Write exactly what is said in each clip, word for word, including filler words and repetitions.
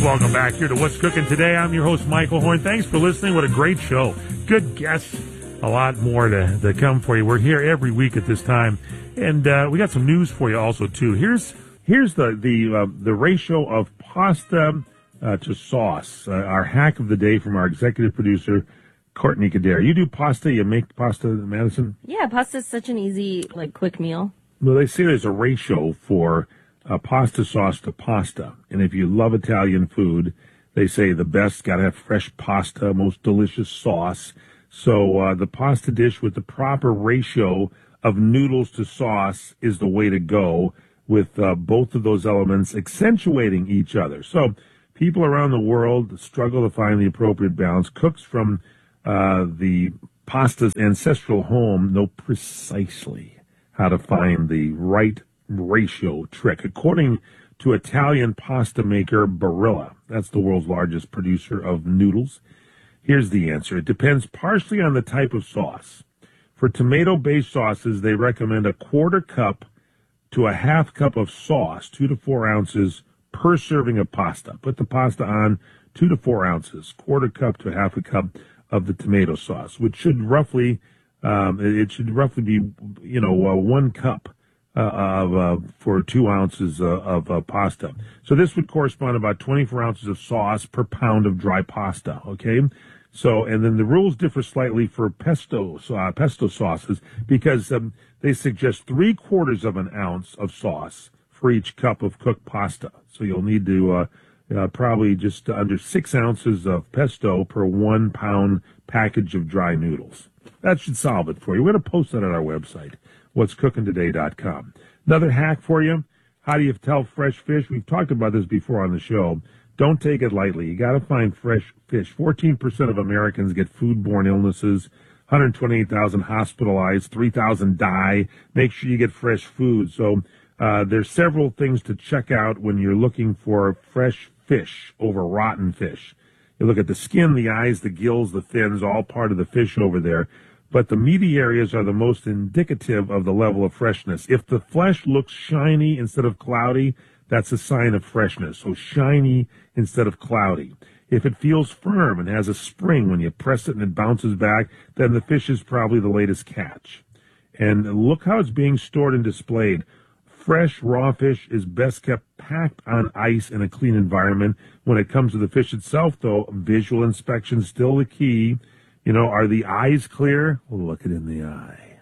Welcome back here to What's Cooking Today. I'm your host, Michael Horn. Thanks for listening. What a great show. Good guests. A lot more to, to come for you. We're here every week at this time. And uh, we got some news for you also, too. Here's here's the the, uh, the ratio of pasta uh, to sauce. Uh, our hack of the day from our executive producer, Courtney Kadare. You do pasta? You make pasta, Madison? Yeah, pasta is such an easy, like, quick meal. Well, they say there's a ratio for uh, pasta sauce to pasta. And if you love Italian food, they say the best got to have fresh pasta, most delicious sauce. So uh, the pasta dish with the proper ratio of noodles to sauce is the way to go, with uh, both of those elements accentuating each other. So people around the world struggle to find the appropriate balance. Cooks from uh, the pasta's ancestral home know precisely how to find the right ratio trick. According to Italian pasta maker Barilla, that's the world's largest producer of noodles, here's the answer. It depends partially on the type of sauce. For tomato-based sauces, they recommend a quarter cup to a half cup of sauce, two to four ounces per serving of pasta. Put the pasta on, two to four ounces, quarter cup to half a cup of the tomato sauce, which should roughly, um, it should roughly be, you know, uh, one cup uh, of uh, for two ounces uh, of uh, pasta. So this would correspond to about twenty-four ounces of sauce per pound of dry pasta. Okay. So, and then the rules differ slightly for pesto, uh, pesto sauces, because um, they suggest three quarters of an ounce of sauce for each cup of cooked pasta. So you'll need to uh, uh, probably just under six ounces of pesto per one pound package of dry noodles. That should solve it for you. We're going to post that on our website, what's cooking today dot com. Another hack for you. How do you tell fresh fish? We've talked about this before on the show. Don't take it lightly. You got to find fresh fish. fourteen percent of Americans get foodborne illnesses, one hundred twenty-eight thousand hospitalized, three thousand die. Make sure you get fresh food. So uh, there's several things to check out when you're looking for fresh fish over rotten fish. You look at the skin, the eyes, the gills, the fins, all part of the fish over there. But the meaty areas are the most indicative of the level of freshness. If the flesh looks shiny instead of cloudy, that's a sign of freshness. So shiny instead of cloudy. If it feels firm and has a spring when you press it and it bounces back, then the fish is probably the latest catch. And look how it's being stored and displayed. Fresh, raw fish is best kept packed on ice in a clean environment. When it comes to the fish itself, though, visual inspection is still the key. You know, are the eyes clear? Well, look it in the eye.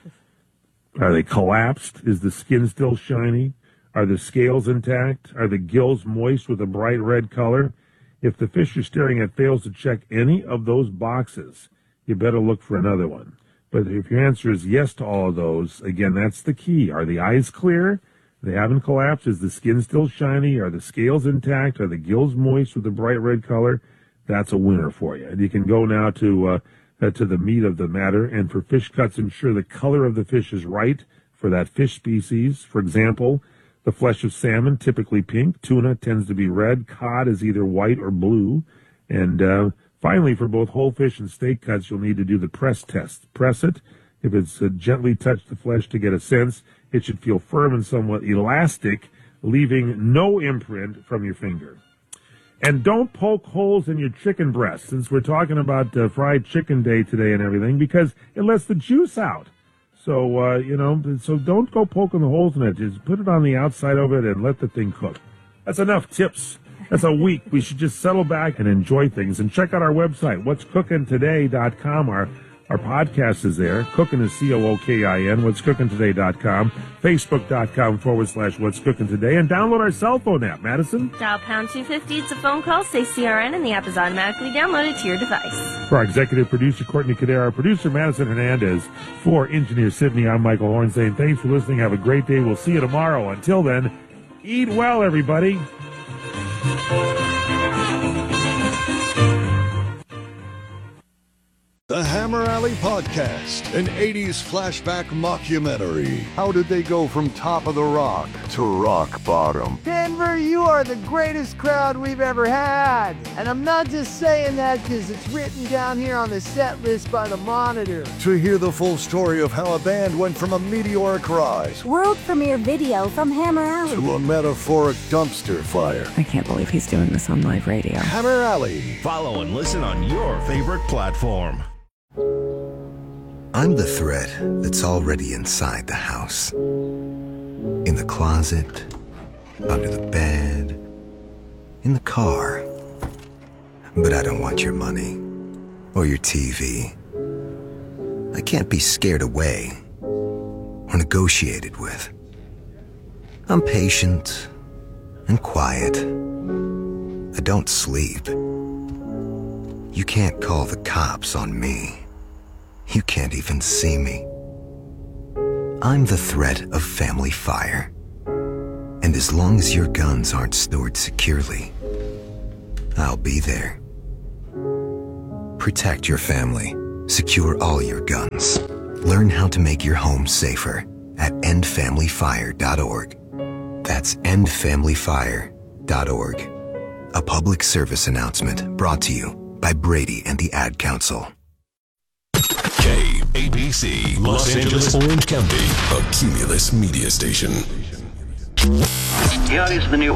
Are they collapsed? Is the skin still shiny? Are the scales intact? Are the gills moist with a bright red color? If the fish you're staring at fails to check any of those boxes, you better look for another one. But if your answer is yes to all of those, again, that's the key. Are the eyes clear? They haven't collapsed? Is the skin still shiny? Are the scales intact? Are the gills moist with a bright red color? That's a winner for you. And you can go now to uh, uh, to the meat of the matter. And for fish cuts, ensure the color of the fish is right for that fish species. For example, the flesh of salmon, typically pink. Tuna tends to be red. Cod is either white or blue. And uh, finally, for both whole fish and steak cuts, you'll need to do the press test. Press it. If it's uh, gently touch the flesh to get a sense, it should feel firm and somewhat elastic, leaving no imprint from your finger. And don't poke holes in your chicken breast, since we're talking about uh, fried chicken day today and everything, because it lets the juice out. So, uh, you know, so don't go poking the holes in it. Just put it on the outside of it and let the thing cook. That's enough tips. That's a week. We should just settle back and enjoy things. And check out our website, what's cooking today dot com. Our Our podcast is there. Cooking is C O O K I N, what's cooking today dot com, Facebook.com forward slash What's Cooking Today, and download our cell phone app. Madison? Dial pound two fifty. It's a phone call. Say C R N, and the app is automatically downloaded to your device. For our executive producer, Courtney Kadare, our producer, Madison Hernandez, for engineer Sydney, I'm Michael Horn saying thanks for listening. Have a great day. We'll see you tomorrow. Until then, eat well, everybody. The Hammer Alley Podcast, an eighties flashback mockumentary. How did they go from top of the rock to rock bottom? Denver, you are the greatest crowd we've ever had. And I'm not just saying that because it's written down here on the set list by the Monitor. To hear the full story of how a band went from a meteoric rise, world premiere video from Hammer Alley, to a metaphoric dumpster fire. I can't believe he's doing this on live radio. Hammer Alley. Follow and listen on your favorite platform. I'm the threat that's already inside the house. In the closet, under the bed, in the car. But I don't want your money or your T V. I can't be scared away or negotiated with. I'm patient and quiet. I don't sleep. You can't call the cops on me. You can't even see me. I'm the threat of family fire. And as long as your guns aren't stored securely, I'll be there. Protect your family. Secure all your guns. Learn how to make your home safer at end family fire dot org. That's end family fire dot org. A public service announcement brought to you by Brady and the Ad Council. K A B C, Los Angeles, Orange County, a Cumulus media station. Here is the news.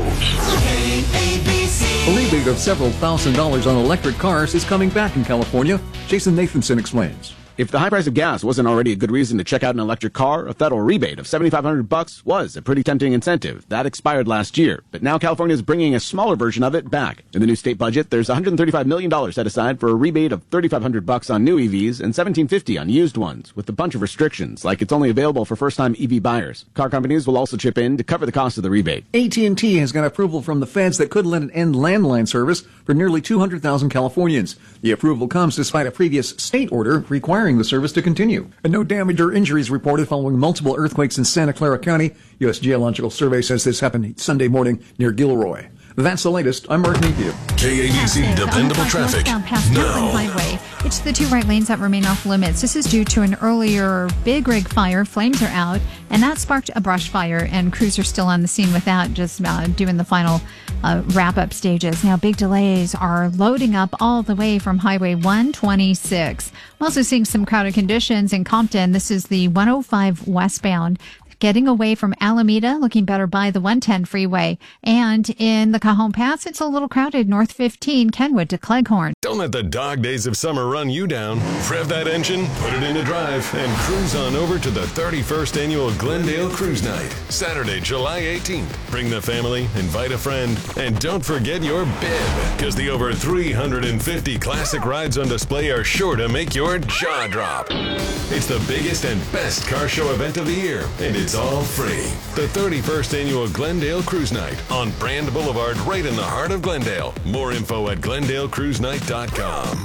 K A B C. A rebate of several thousand dollars on electric cars is coming back in California. Jason Nathanson explains. If the high price of gas wasn't already a good reason to check out an electric car, a federal rebate of seventy-five hundred bucks was a pretty tempting incentive. That expired last year, but now California is bringing a smaller version of it back. In the new state budget, there's one hundred thirty-five million dollars set aside for a rebate of thirty-five hundred bucks on new E Vs and seventeen fifty on used ones, with a bunch of restrictions, like it's only available for first-time E V buyers. Car companies will also chip in to cover the cost of the rebate. A T and T has got approval from the feds that could let it end landline service for nearly two hundred thousand Californians. The approval comes despite a previous state order requiring the service to continue. And no damage or injuries reported following multiple earthquakes in Santa Clara County. U S Geological Survey says this happened Sunday morning near Gilroy. That's the latest. I'm Mark Nephew. K A B C dependable traffic. Past now. Highway. It's the two right lanes that remain off limits. This is due to an earlier big rig fire. Flames are out, and that sparked a brush fire, and crews are still on the scene with that, just uh, doing the final uh, wrap-up stages. Now, big delays are loading up all the way from Highway one twenty-six. I'm also seeing some crowded conditions in Compton. This is the one oh five westbound, getting away from Alameda, looking better by the one ten freeway. And in the Cajon Pass, it's a little crowded, North fifteen, Kenwood to Cleghorn. Don't let the dog days of summer run you down. Rev that engine, put it into drive, and cruise on over to the thirty-first Annual Glendale Cruise Night, Saturday, July eighteenth. Bring the family, invite a friend, and don't forget your bib, because the over three hundred fifty classic rides on display are sure to make your jaw drop. It's the biggest and best car show event of the year, and it's all free. The thirty-first Annual Glendale Cruise Night on Brand Boulevard, right in the heart of Glendale. More info at glendale cruise night dot com.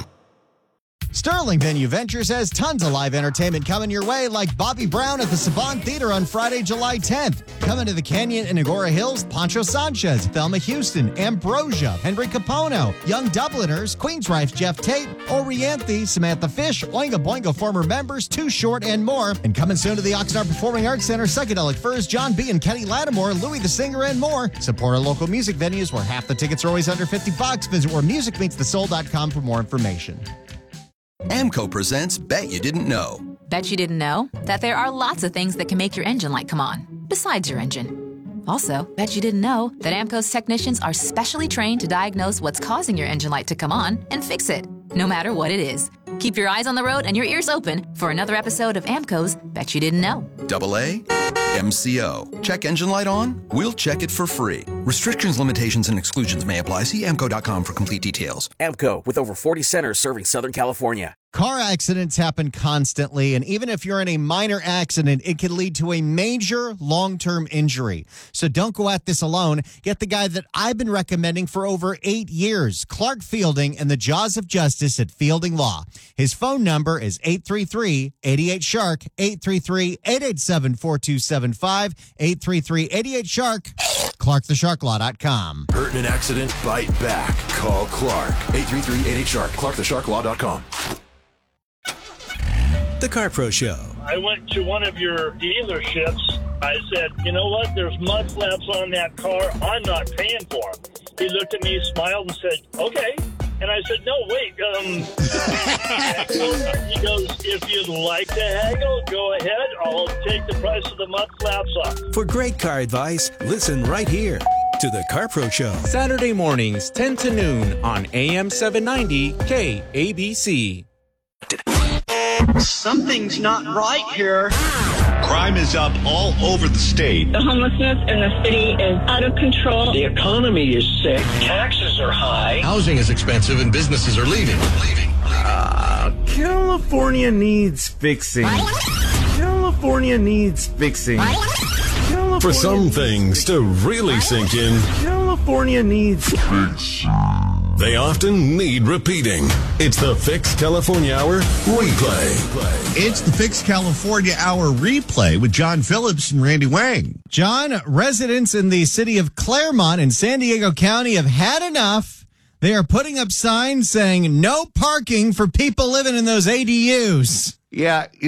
Sterling Venue Ventures has tons of live entertainment coming your way, like Bobby Brown at the Savant Theater on Friday, July tenth. Coming to the Canyon in Agora Hills, Pancho Sanchez, Thelma Houston, Ambrosia, Henry Capono, Young Dubliners, Queensrife's Jeff Tate, Orianthi, Samantha Fish, Oingo Boingo former members, Too Short, and more. And coming soon to the Oxnard Performing Arts Center, Psychedelic Furs, John B. and Kenny Lattimore, Louis the Singer, and more. Support our local music venues where half the tickets are always under fifty bucks. Visit where music meets the soul dot com for more information. AMCO presents Bet You Didn't Know. Bet you didn't know that there are lots of things that can make your engine light come on, besides your engine. Also, bet you didn't know that AMCO's technicians are specially trained to diagnose what's causing your engine light to come on and fix it, no matter what it is. Keep your eyes on the road and your ears open for another episode of AMCO's Bet You Didn't Know. Double A, M C O. Check engine light on? We'll check it for free. Restrictions, limitations, and exclusions may apply. See amco dot com for complete details. AMCO, with over forty centers serving Southern California. Car accidents happen constantly, and even if you're in a minor accident, it can lead to a major long-term injury. So don't go at this alone. Get the guy that I've been recommending for over eight years, Clark Fielding and the Jaws of Justice at Fielding Law. His phone number is eight three three, eight eight, shark, eight three three, eight eight seven, four two seven five, eight three three, eight eight, shark, clark the shark law dot com. Hurt in an accident? Bite back. Call Clark. eight three three, eight eight, shark, clark the shark law dot com. The CarPro Show. I went to one of your dealerships. I said, you know what? There's mud flaps on that car. I'm not paying for them. He looked at me, smiled, and said, okay. And I said, no, wait. Um, he goes, if you'd like to haggle, go ahead. I'll take the price of the mud flaps off. For great car advice, listen right here to The CarPro Show. Saturday mornings, ten to noon on A M seven ninety K A B C. Something's not right here. Crime is up all over the state. The homelessness in the city is out of control. The economy is sick. Taxes are high. Housing is expensive and businesses are leaving. Leaving. Uh, California needs fixing. California needs fixing. California For some things to really sink in, California needs fixing. They often need repeating. It's the Fix California Hour replay. It's the Fix California Hour replay with John Phillips and Randy Wang. John, residents in the city of Claremont in San Diego County have had enough. They are putting up signs saying no parking for people living in those A D Us. Yeah.